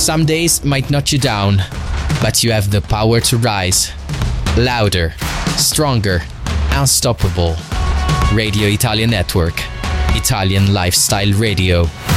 Some days might knock you down, but you have the power to rise. Louder, stronger, unstoppable. Radio Italia Network. Italian Lifestyle Radio.